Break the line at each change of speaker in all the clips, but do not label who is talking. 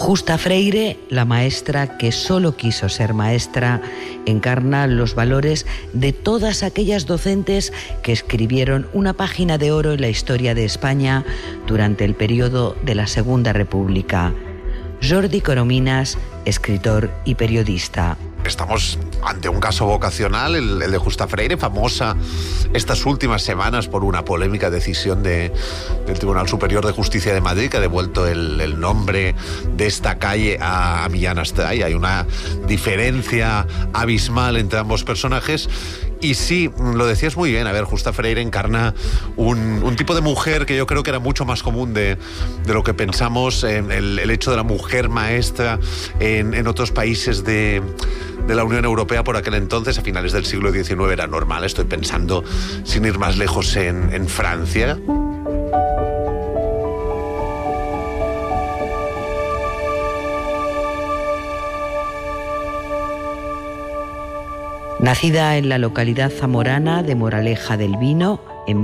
Justa Freire, la maestra que solo quiso ser maestra, encarna los valores de todas aquellas docentes que escribieron una página de oro en la historia de España durante el periodo de la Segunda República. Jordi Corominas, escritor y periodista.
Estamos ante un caso vocacional, el de Justa Freire, famosa estas últimas semanas por una polémica decisión del Tribunal Superior de Justicia de Madrid, que ha devuelto el nombre de esta calle a Millán Astray. Hay una diferencia abismal entre ambos personajes. Y sí, lo decías muy bien, Justa Freire encarna un tipo de mujer que yo creo que era mucho más común de lo que pensamos, el hecho de la mujer maestra en otros países de la Unión Europea por aquel entonces, a finales del siglo XIX, era normal. Estoy pensando, sin ir más lejos, en Francia.
Nacida en la localidad zamorana de Moraleja del Vino en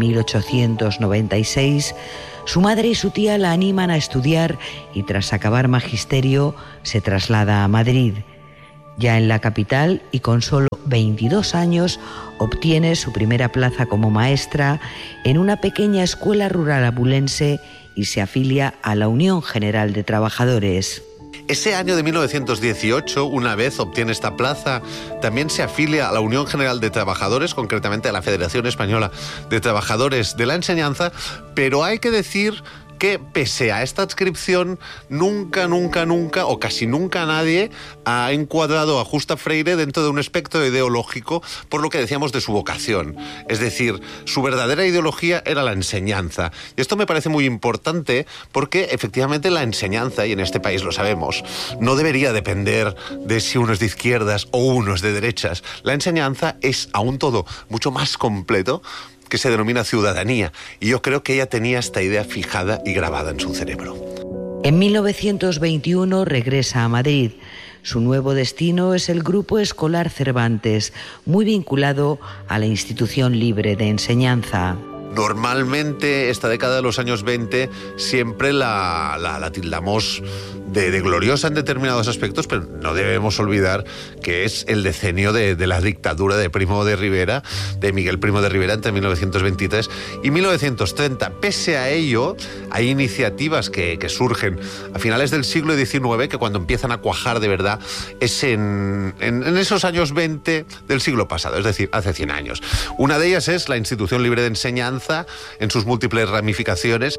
1896, su madre y su tía la animan a estudiar y tras acabar magisterio se traslada a Madrid. Ya en la capital y con solo 22 años obtiene su primera plaza como maestra en una pequeña escuela rural abulense y se afilia a la Unión General de Trabajadores.
Ese año de 1918, una vez obtiene esta plaza, también se afilia a la Unión General de Trabajadores, concretamente a la Federación Española de Trabajadores de la Enseñanza, pero hay que decir que pese a esta adscripción, nunca o casi nunca nadie ha encuadrado a Justa Freire dentro de un espectro ideológico por lo que decíamos de su vocación. Es decir, su verdadera ideología era la enseñanza. Y esto me parece muy importante porque efectivamente la enseñanza, y en este país lo sabemos, no debería depender de si uno es de izquierdas o uno es de derechas. La enseñanza es a un todo mucho más completo que se denomina ciudadanía, y yo creo que ella tenía esta idea fijada y grabada en su cerebro.
En 1921 regresa a Madrid. Su nuevo destino es el Grupo Escolar Cervantes, muy vinculado a la Institución Libre de Enseñanza.
Normalmente, esta década de los años 20 siempre la tildamos de gloriosa en determinados aspectos, pero no debemos olvidar que es el decenio de la dictadura de Primo de Rivera, de Miguel Primo de Rivera, entre 1923 y 1930. Pese a ello, hay iniciativas que surgen a finales del siglo XIX que cuando empiezan a cuajar de verdad es en esos años 20 del siglo pasado, es decir, hace 100 años. Una de ellas es la Institución Libre de Enseñanza en sus múltiples ramificaciones.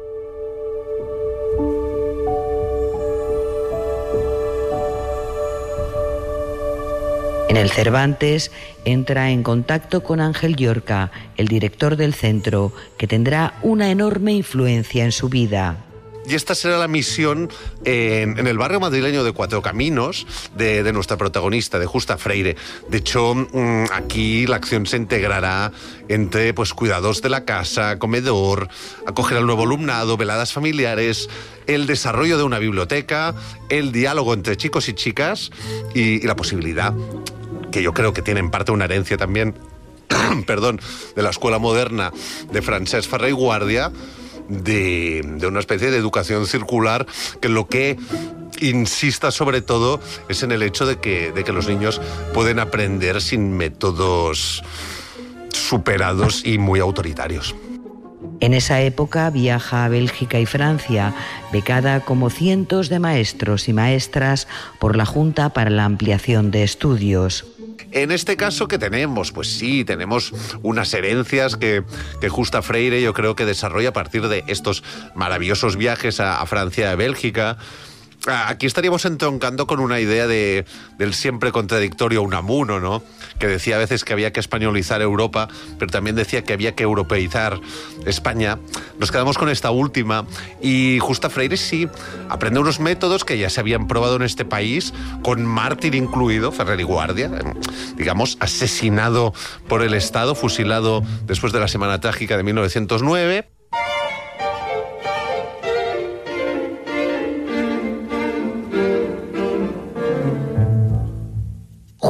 En el Cervantes entra en contacto con Ángel Llorca, el director del centro, que tendrá una enorme influencia en su vida.
Y esta será la misión en el barrio madrileño de Cuatro Caminos de nuestra protagonista, de Justa Freire. De hecho, aquí la acción se integrará entre cuidados de la casa, comedor, acoger al nuevo alumnado, veladas familiares, el desarrollo de una biblioteca, el diálogo entre chicos y chicas y la posibilidad, que yo creo que tiene en parte una herencia también, de la escuela moderna de Francesc Ferrer i Guàrdia, de una especie de educación circular que lo que insista sobre todo es en el hecho de que los niños pueden aprender sin métodos superados y muy autoritarios.
En esa época viaja a Bélgica y Francia, becada como cientos de maestros y maestras por la Junta para la Ampliación de Estudios.
En este caso, ¿qué tenemos? Pues sí, tenemos unas herencias que Justa Freire yo creo que desarrolla a partir de estos maravillosos viajes a Francia y a Bélgica. Aquí estaríamos entroncando con una idea del siempre contradictorio Unamuno, ¿no? Que decía a veces que había que españolizar Europa, pero también decía que había que europeizar España. Nos quedamos con esta última y Justa Freire sí aprende unos métodos que ya se habían probado en este país, con mártir incluido, Ferrer i Guàrdia, digamos, asesinado por el Estado, fusilado después de la Semana Trágica de 1909.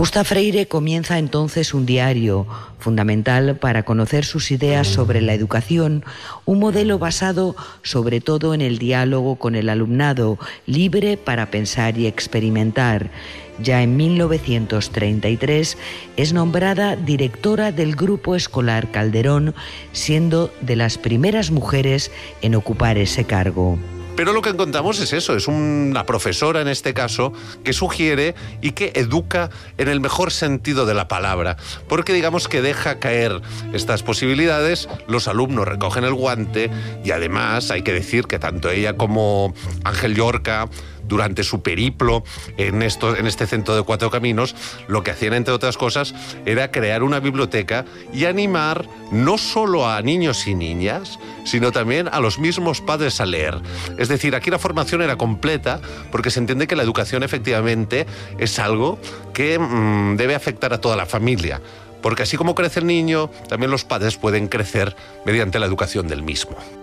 Justa Freire comienza entonces un diario fundamental para conocer sus ideas sobre la educación, un modelo basado sobre todo en el diálogo con el alumnado, libre para pensar y experimentar. Ya en 1933 es nombrada directora del Grupo Escolar Calderón, siendo de las primeras mujeres en ocupar ese cargo.
Pero lo que encontramos es eso, es una profesora en este caso que sugiere y que educa en el mejor sentido de la palabra, porque digamos que deja caer estas posibilidades, los alumnos recogen el guante y además hay que decir que tanto ella como Ángel Llorca, durante su periplo en este centro de Cuatro Caminos, lo que hacían, entre otras cosas, era crear una biblioteca y animar no solo a niños y niñas, sino también a los mismos padres a leer. Es decir, aquí la formación era completa porque se entiende que la educación efectivamente es algo que debe afectar a toda la familia. Porque así como crece el niño, también los padres pueden crecer mediante la educación del mismo.